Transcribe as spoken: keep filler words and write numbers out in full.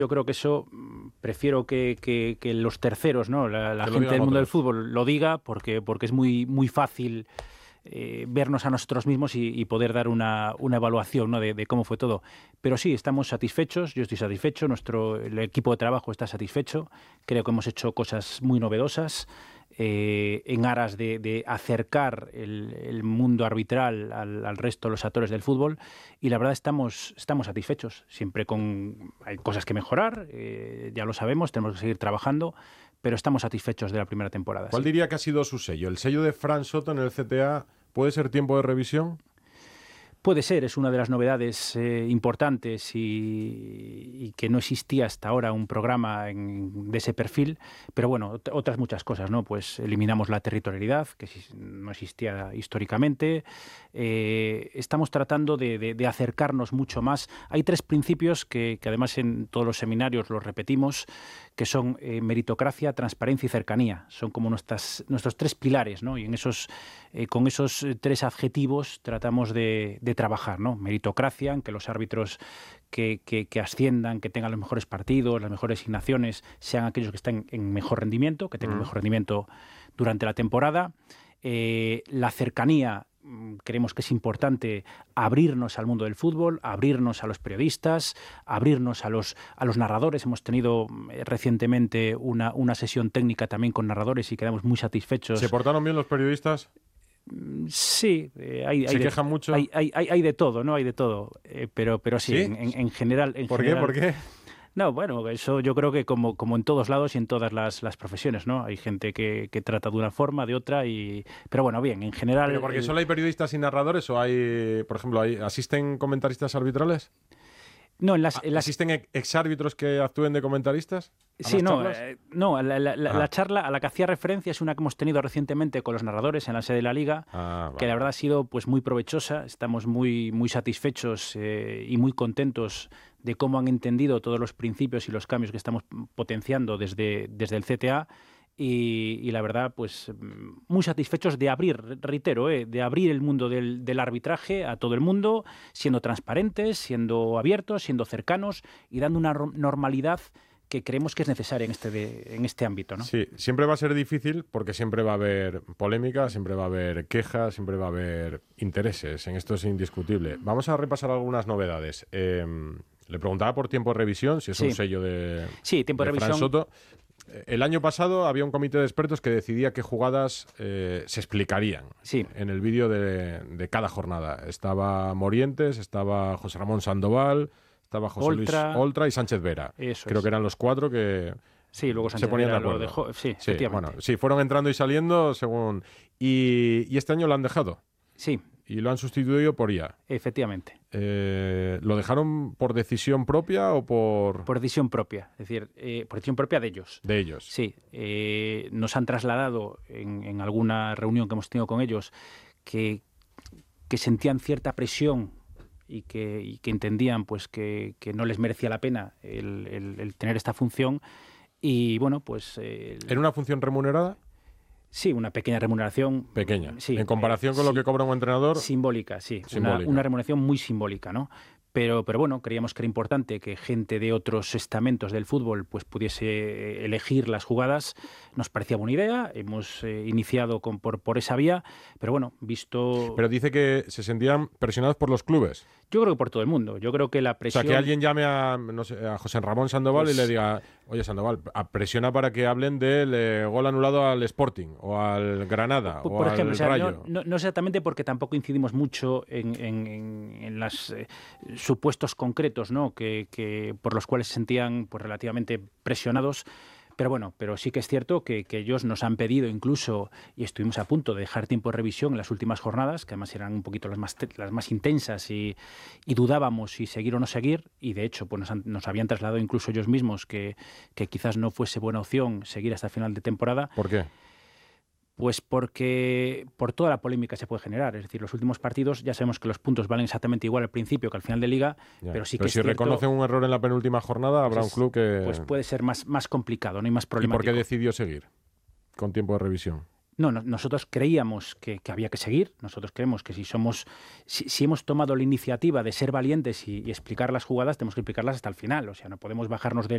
Yo creo que eso prefiero que, que, que los terceros, ¿no? La, la gente del mundo otros. del fútbol lo diga, porque, porque es muy, muy fácil eh, vernos a nosotros mismos y, y poder dar una, una evaluación, ¿no? de, de cómo fue todo. Pero sí, estamos satisfechos, yo estoy satisfecho, nuestro, el equipo de trabajo está satisfecho, creo que hemos hecho cosas muy novedosas. Eh, en aras de, de acercar el, el mundo arbitral al, al resto de los actores del fútbol, y la verdad estamos, estamos satisfechos, siempre con hay cosas que mejorar, eh, ya lo sabemos, tenemos que seguir trabajando, pero estamos satisfechos de la primera temporada. ¿Cuál sí. diría que ha sido su sello? ¿El sello de Fran Soto en el C T A puede ser tiempo de revisión? Puede ser, es una de las novedades eh, importantes y, y que no existía hasta ahora un programa en, de ese perfil, pero bueno, ot- otras muchas cosas, ¿no? Pues eliminamos la territorialidad, que si- no existía históricamente, eh, estamos tratando de, de- de acercarnos mucho más. Hay tres principios que, que además en todos los seminarios los repetimos, que son eh, meritocracia, transparencia y cercanía. Son como nuestras, nuestros tres pilares, ¿no? Y en esos, eh, con esos eh, tres adjetivos tratamos de, de trabajar, ¿no? Meritocracia, en que los árbitros que, que, que asciendan, que tengan los mejores partidos, las mejores asignaciones, sean aquellos que estén en mejor rendimiento, que tengan Mm. mejor rendimiento durante la temporada. Eh, la cercanía, creemos que es importante abrirnos al mundo del fútbol, abrirnos a los periodistas, abrirnos a los, a los narradores. Hemos tenido eh, recientemente una, una sesión técnica también con narradores y quedamos muy satisfechos. ¿Se portaron bien los periodistas? Sí, eh, hay, ¿Se hay, quejan de, mucho? hay, hay, hay, hay de todo, ¿no? Hay de todo, eh, pero, pero sí, ¿Sí? En, en, en general... En ¿Por general, qué? ¿Por qué? No, bueno, eso yo creo que como, como en todos lados y en todas las, las profesiones, ¿no? Hay gente que, que trata de una forma, de otra, y pero bueno, bien, en general... ¿Pero porque el... solo hay periodistas y narradores o hay, por ejemplo, hay, asisten comentaristas arbitrales? No, en las, en las... ¿Existen ex- exárbitros que actúen de comentaristas? Sí, las no, charlas? eh, no la, la, la, Ah. la charla a la que hacía referencia es una que hemos tenido recientemente con los narradores en la sede de la Liga, Ah, vale. que la verdad ha sido pues muy provechosa. Estamos muy, muy satisfechos eh, y muy contentos de cómo han entendido todos los principios y los cambios que estamos potenciando desde, desde el C T A. Y, y la verdad, pues muy satisfechos de abrir, reitero, eh, de abrir el mundo del, del arbitraje a todo el mundo, siendo transparentes, siendo abiertos, siendo cercanos y dando una normalidad que creemos que es necesaria en este, de, en este ámbito, ¿no? Sí, siempre va a ser difícil porque siempre va a haber polémica, siempre va a haber quejas, siempre va a haber intereses. En esto es indiscutible. Vamos a repasar algunas novedades. Eh, le preguntaba por tiempo de revisión, si es Sí. un sello de, Sí, tiempo de de Fran revisión. Soto. El año pasado había un comité de expertos que decidía qué jugadas eh, se explicarían Sí. en el vídeo de, de cada jornada. Estaba Morientes, estaba José Ramón Sandoval, estaba José Oltra. Luis Oltra y Sánchez Vera. Eso Creo es. que eran los cuatro que Sí, luego se Sánchez ponían de Vera lo acuerdo. dejó. Sí, Sí, efectivamente. bueno, sí, fueron entrando y saliendo según... Y, y este año lo han dejado. Sí, Y lo han sustituido por I A. efectivamente. Eh, ¿Lo dejaron por decisión propia o por...? Por decisión propia, es decir, eh, por decisión propia de ellos. De ellos. Sí, eh, nos han trasladado en, en alguna reunión que hemos tenido con ellos que, que sentían cierta presión y que, y que entendían pues que, que no les merecía la pena el, el, el tener esta función. Y bueno, pues... Eh, ¿Era una función remunerada? Sí, una pequeña remuneración. Pequeña. Sí, en comparación eh, con lo sí, que cobra un entrenador. Simbólica, sí. Simbólica. Una, una remuneración muy simbólica, ¿no? Pero, pero bueno, creíamos que era importante que gente de otros estamentos del fútbol pues pudiese elegir las jugadas. Nos parecía buena idea, hemos eh, iniciado con, por, por esa vía, pero bueno, visto... Pero dice que se sentían presionados por los clubes. Yo creo que por todo el mundo. Yo creo que la presión... O sea, que alguien llame a, no sé, a José Ramón Sandoval Pues- y le diga, oye Sandoval, a- presiona para que hablen del eh, gol anulado al Sporting o al Granada Por, o por al ejemplo, o sea, Rayo. no, no, no exactamente porque tampoco incidimos mucho en, en, en, en los eh, supuestos concretos, ¿no? que, que por los cuales se sentían pues, relativamente presionados. Pero bueno, pero sí que es cierto que, que ellos nos han pedido incluso, y estuvimos a punto de dejar tiempo de revisión en las últimas jornadas, que además eran un poquito las más, las más intensas y, y dudábamos si seguir o no seguir, y de hecho pues nos, han, nos habían trasladado incluso ellos mismos que, que quizás no fuese buena opción seguir hasta el final de temporada. ¿Por qué? Pues porque por toda la polémica se puede generar. Es decir, los últimos partidos ya sabemos que los puntos valen exactamente igual al principio que al final de Liga, Ya. pero sí Pero que si es cierto, reconocen un error en la penúltima jornada, habrá pues un club que... pues puede ser más, más complicado, no hay más ¿Y por problemático. qué decidió seguir con tiempo de revisión? No, no, nosotros creíamos que, que había que seguir. Nosotros creemos que si somos, si, si hemos tomado la iniciativa de ser valientes y, y explicar las jugadas, tenemos que explicarlas hasta el final. O sea, no podemos bajarnos del